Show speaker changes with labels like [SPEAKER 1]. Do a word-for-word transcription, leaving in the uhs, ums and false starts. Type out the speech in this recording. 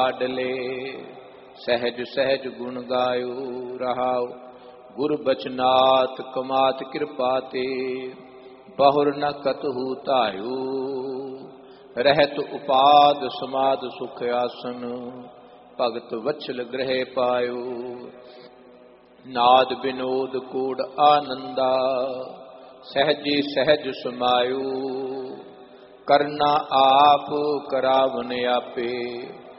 [SPEAKER 1] डले सहज सहज गुण गायो रहाओ। गुर बचनाथ कमात कृपा ते बहुर न कतहु तायो। रहत उपाद समाद सुख आसन भगत वत्सल ग्रह पायो। नाद विनोद कूड़ आनंदा सहजी सहज समायो। करना आप करावन आपे